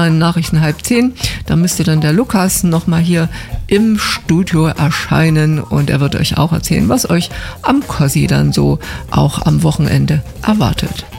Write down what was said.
nach den Nachrichten 9:30. Da müsste dann der Lukas nochmal hier im Studio erscheinen und er wird euch auch erzählen, was euch am Cossi dann so auch am Wochenende erwartet.